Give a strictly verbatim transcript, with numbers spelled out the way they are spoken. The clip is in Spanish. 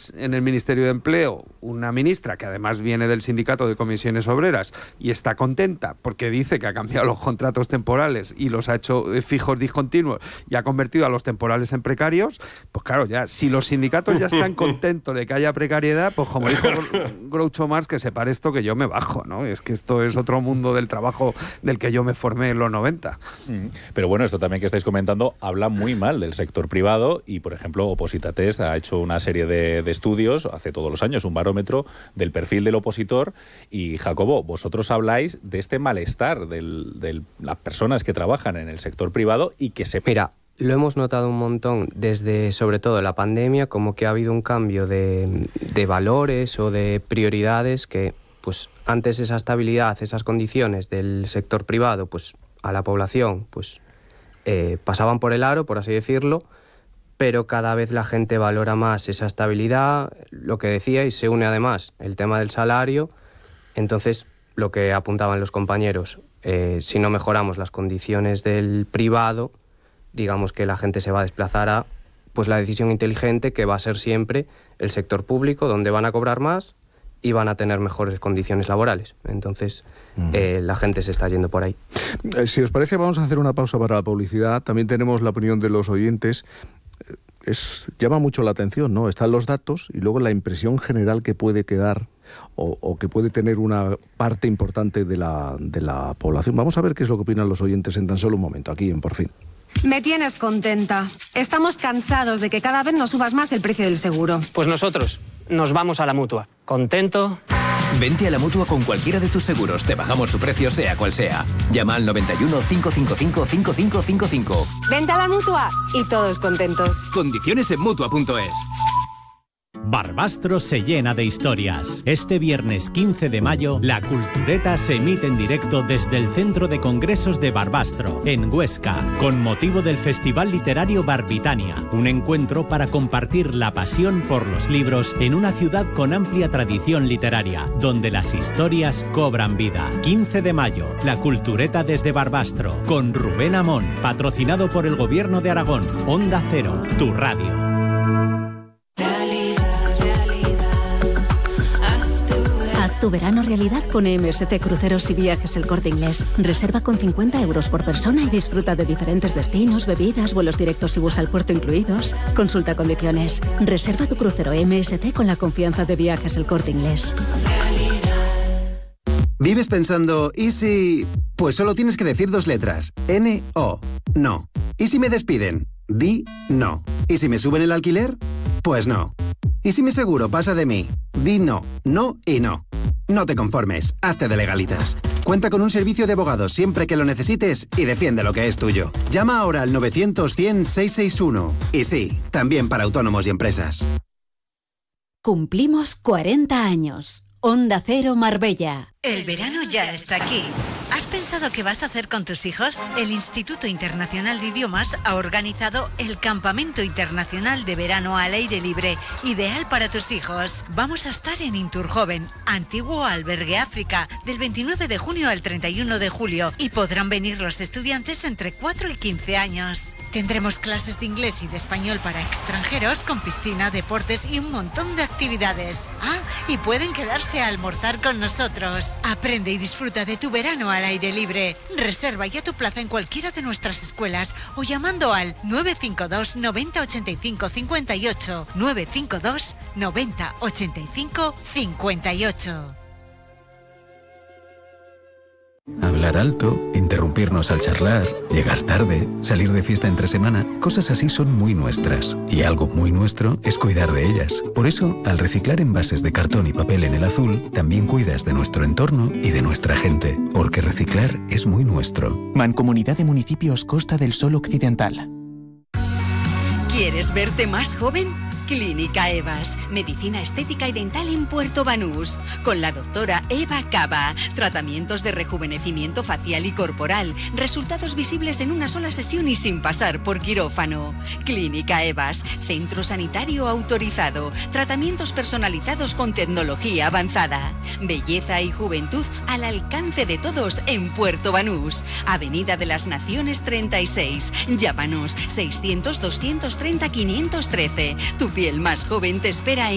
tienes en el Ministerio de Empleo una ministra que además viene del Sindicato de Comisiones Obreras y está contenta porque dice que ha cambiado los contratos temporales y los ha hecho fijos discontinuos y ha convertido a los temporales en precarios, pues claro, ya si los sindicatos ya están contentos de que haya precariedad, pues como dijo Groucho Marx, que se pare esto que yo me bajo, ¿no? Es que esto es otro mundo del trabajo del que yo me formé en los noventa. Pero bueno, esto también que estáis comentando habla muy mal del sector privado y, por ejemplo, Oposita Test ha hecho una serie de, de estudios hace todos los años, un barómetro del perfil del opositor. Y Jacobo, vosotros habláis de este malestar de las personas que trabajan en el sector privado y que se... Mira, lo hemos notado un montón desde, sobre todo, la pandemia, como que ha habido un cambio de, de valores o de prioridades que, pues, antes esa estabilidad, esas condiciones del sector privado, pues, a la población, pues, eh, pasaban por el aro, por así decirlo, pero cada vez la gente valora más esa estabilidad, lo que decía, y se une además el tema del salario. Entonces, lo que apuntaban los compañeros, eh, si no mejoramos las condiciones del privado, digamos que la gente se va a desplazar a pues la decisión inteligente que va a ser siempre el sector público, donde van a cobrar más y van a tener mejores condiciones laborales. Entonces, uh-huh. eh, la gente se está yendo por ahí. Eh, si os parece, vamos a hacer una pausa para la publicidad. También tenemos la opinión de los oyentes. Es, llama mucho la atención, ¿no? Están los datos y luego la impresión general que puede quedar o, o que puede tener una parte importante de la, de la población. Vamos a ver qué es lo que opinan los oyentes en tan solo un momento, aquí en Por Fin. Me tienes contenta. Estamos cansados de que cada vez nos subas más el precio del seguro. Pues nosotros nos vamos a la Mutua. ¿Contento? Vente a la Mutua con cualquiera de tus seguros. Te bajamos su precio sea cual sea. Llama al noventa y uno, cinco cinco cinco, cinco cinco cinco cinco. Vente a la Mutua y todos contentos. Condiciones en Mutua punto es. Barbastro se llena de historias. Este viernes quince de mayo, la Cultureta se emite en directo desde el Centro de Congresos de Barbastro, en Huesca, con motivo del Festival Literario Barbitania, un encuentro para compartir la pasión por los libros en una ciudad con amplia tradición literaria, donde las historias cobran vida. quince de mayo, la Cultureta desde Barbastro, con Rubén Amón, patrocinado por el Gobierno de Aragón. Onda Cero, tu radio. Tu verano realidad con E M S C Cruceros y Viajes El Corte Inglés. Reserva con cincuenta euros por persona y disfruta de diferentes destinos, bebidas, vuelos directos y bus al puerto incluidos. Consulta condiciones. Reserva tu crucero E M S C con la confianza de Viajes El Corte Inglés. ¿Vives pensando, ¿y si...? Pues solo tienes que decir dos letras. N O. No. ¿Y si me despiden? Di no. ¿Y si me suben el alquiler? Pues no. ¿Y si mi seguro pasa de mí? Di no. No y no. No te conformes, hazte de Legalitas. Cuenta con un servicio de abogados siempre que lo necesites y defiende lo que es tuyo. Llama ahora al novecientos, cien, seiscientos sesenta y uno. Y sí, también para autónomos y empresas. Cumplimos cuarenta años. Onda Cero Marbella. El verano ya está aquí. ¿Has pensado qué vas a hacer con tus hijos? El Instituto Internacional de Idiomas ha organizado el Campamento Internacional de Verano al Aire Libre, ideal para tus hijos. Vamos a estar en Inturjoven, antiguo albergue África, del veintinueve de junio al treinta y uno de julio, y podrán venir los estudiantes entre cuatro y quince años. Tendremos clases de inglés y de español para extranjeros con piscina, deportes y un montón de actividades. Ah, y pueden quedarse a almorzar con nosotros. Aprende y disfruta de tu verano al aire libre. Reserva ya tu plaza en cualquiera de nuestras escuelas o llamando al nueve cinco dos, noventa, ochenta y cinco, cincuenta y ocho. nueve cinco dos, noventa, ochenta y cinco, cincuenta y ocho. Hablar alto, interrumpirnos al charlar, llegar tarde, salir de fiesta entre semana, cosas así son muy nuestras. Y algo muy nuestro es cuidar de ellas. Por eso, al reciclar envases de cartón y papel en el azul, también cuidas de nuestro entorno y de nuestra gente. Porque reciclar es muy nuestro. Mancomunidad de Municipios Costa del Sol Occidental. ¿Quieres verte más joven? Clínica Evas, medicina estética y dental en Puerto Banús, con la doctora Eva Cava. Tratamientos de rejuvenecimiento facial y corporal, resultados visibles en una sola sesión y sin pasar por quirófano. Clínica Evas, centro sanitario autorizado, tratamientos personalizados con tecnología avanzada. Belleza y juventud al alcance de todos en Puerto Banús. Avenida de las Naciones treinta y seis. Llámanos seiscientos, doscientos treinta, quinientos trece. Tu piel más joven te espera en